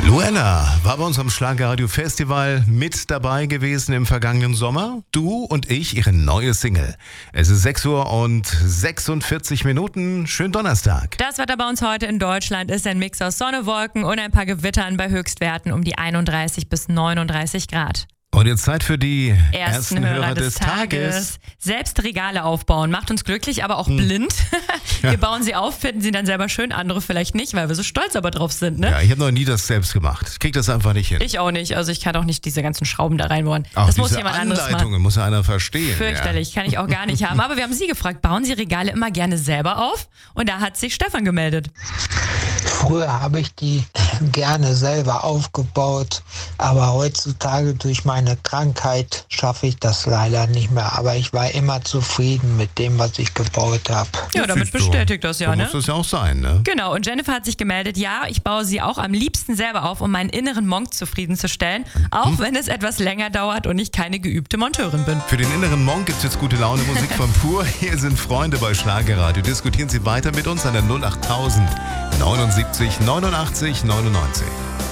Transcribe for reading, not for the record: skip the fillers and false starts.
Luella war bei unserem Schlagerradio-Festival mit dabei gewesen im vergangenen Sommer. Du und ich, ihre neue Single. Es ist 6 Uhr und 46 Minuten. Schönen Donnerstag. Das Wetter bei uns heute in Deutschland ist ein Mix aus Sonne, Wolken und ein paar Gewittern bei Höchstwerten um die 31 bis 39 Grad. Und jetzt Zeit für die Ersten Hörer des Tages. Selbst Regale aufbauen macht uns glücklich, aber auch blind. Wir bauen sie auf, finden sie dann selber schön, andere vielleicht nicht, weil wir so stolz aber drauf sind. Ne? Ja, ich habe noch nie das selbst gemacht. Ich krieg das einfach nicht hin. Ich auch nicht. Also ich kann auch nicht diese ganzen Schrauben da reinbohren. Auch das muss diese jemand anderes machen. Anleitungen muss ja einer verstehen. Fürchterlich, kann ich auch gar nicht haben. Aber wir haben Sie gefragt, bauen Sie Regale immer gerne selber auf? Und da hat sich Stefan gemeldet. Früher habe ich die gerne selber aufgebaut, aber heutzutage durch meine Krankheit schaffe ich das leider nicht mehr. Aber ich war immer zufrieden mit dem, was ich gebaut habe. Ja, damit bestätigt das ja, so ne? muss das ja auch sein, ne? Genau, und Jennifer hat sich gemeldet, ja, ich baue sie auch am liebsten selber auf, um meinen inneren Monk zufriedenzustellen, auch wenn es etwas länger dauert und ich keine geübte Monteurin bin. Für den inneren Monk gibt es jetzt gute Laune Musik von Pur. Hier sind Freunde bei Schlagerradio. Diskutieren Sie weiter mit uns an der 08000 79 89 99.